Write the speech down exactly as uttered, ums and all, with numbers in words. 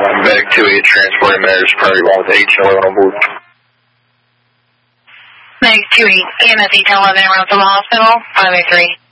Medic two eight transporting matters priority one with H eleven on board. Medic two eight, E M S eight eleven around the hospital, five oh three.